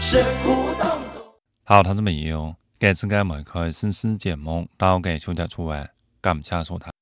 是苦当作。 好，同志朋友，这次嘅每开新诗节目到嘅收集出嚟，感謝收睇。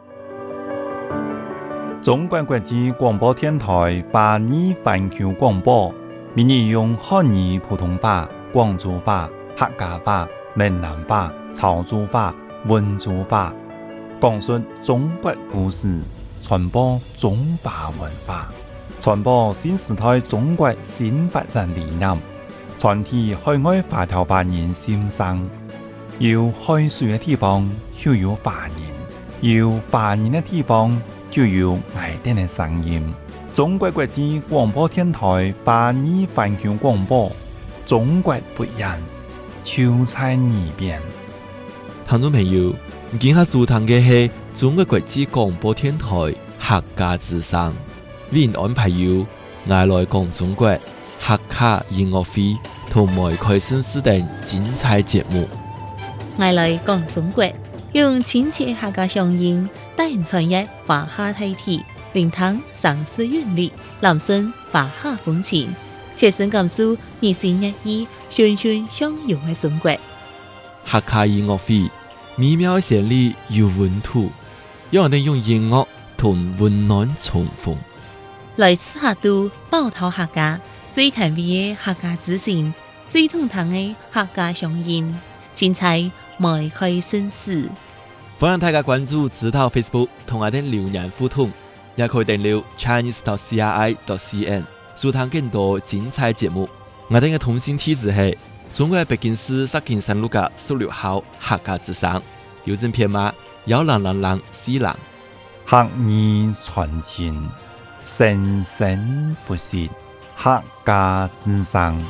中國國際廣播電台華語環球廣播，每日用漢語普通話、廣州話、客家話、閩南話、潮州話、溫州話，講述中國故事，傳播中華文化，傳播新時代中國新發展理念，傳遞海外華僑華人心聲。有海水嘅地方就有華人，有華人嘅地方就有愛哋嘅聲音。中國國際廣播電台華語環球廣播，中國不一樣，就在耳邊。 聽眾朋友，今下收聽嘅係中國國際廣播電台客家之聲，為您安排有愛來講中國客家音樂會同埋開新視等精彩節目。 愛來講中國，用親切客家鄉音，帶人傳譯華夏大體，聆聽城市韻律，攬聲華夏風情，切身感受日新月異、循循相融嘅中國。 客家音樂會美妙旋律有溫度，讓我哋用音樂同溫暖重逢。 來自客都寶島客家，最甜美嘅客家之聲，最通透嘅客家鄉音，精彩邁開新事。 歡迎大家關注指導 Facebook 同我哋留言互動，也可以訂閱 chinese.cri.cn 收聽更多精彩節目。我哋嘅通訊地址係中國北京市石景山路嘅16號客家之聲，郵政編碼10004。 客語傳情，生生不息，客家之聲。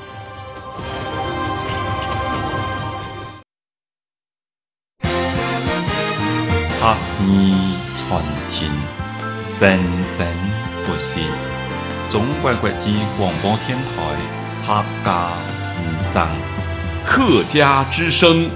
客語傳情，生生不息。中國國際廣播電台客家之聲。 客家之聲。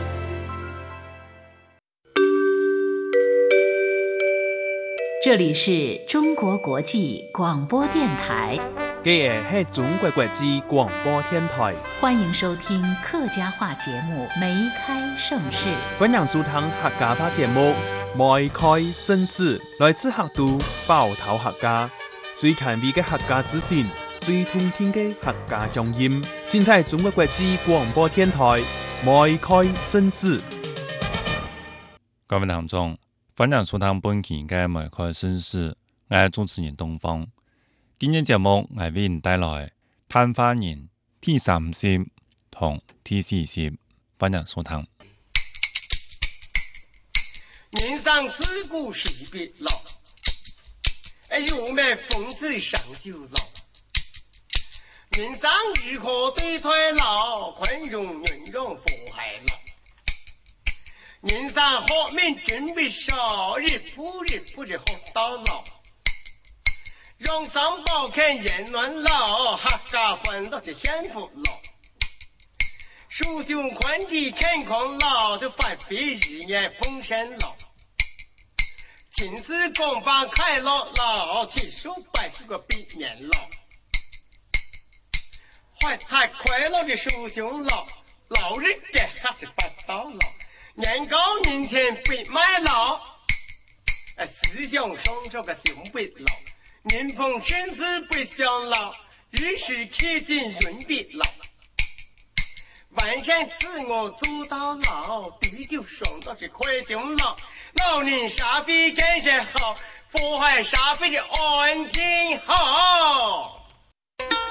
這裡是中國國際廣播電台。 這個是中國國際廣播電台。 歡迎收聽客家話節目《梅開盛世》。 歡迎收聽客家話節目《梅開盛世》，來自客都寶島客家，最權威嘅客家資訊，最通聽嘅客家鄉音，盡在中國國際廣播電台《梅開盛世》。 各位聽眾，歡迎收聽本期嘅《梅開盛世》，我係主持人東方。今日節目我為您帶來曇花人第3集同第4集，歡迎收聽。 人生自古是別老，如面風姿上就老。人生如何對退老，寬容忍容福海老。人生好命準備少，日不知好到老。容上寶看雁暖老，客家歡樂是幸福老。樹胸寬地看空老，就翻飛日夜風神老。親子共訪快樂老，70、80個比年老。懷胎快樂的樹胸老，老日嘅還是發到老。年高年輕不買老，思想上這個胸不老。人逢生死不相老，日時貼近永必老。萬善自我做到老，地久雙到是快終老。老年沙比感謝好，福海沙比的安靜好。